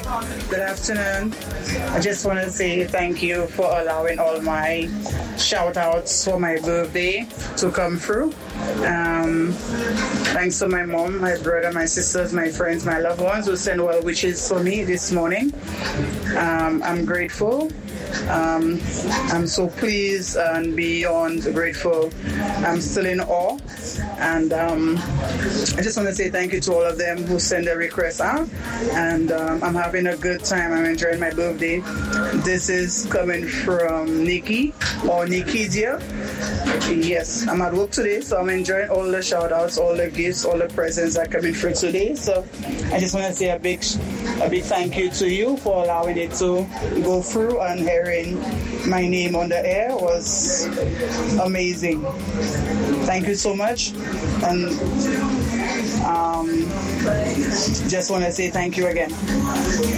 Good afternoon. I just want to say thank you for allowing all my shout outs for my birthday to come through. Thanks to my mom, my brother, my sisters, my friends, my loved ones who sent well wishes for me this morning. I'm grateful. I'm so pleased and beyond grateful. I'm still in awe. And I just want to say thank you to all of them who send their requests out. And I'm having a good time. I'm enjoying my birthday. This is coming from Nikki or Nikidia. Yes, I'm at work today, so I'm enjoying all the shout outs, all the gifts, all the presents that are coming through today. So I just want to say a big thank you to you for allowing it to go through, and hearing my name on the air was amazing. Thank you so much. And just want to say thank you again.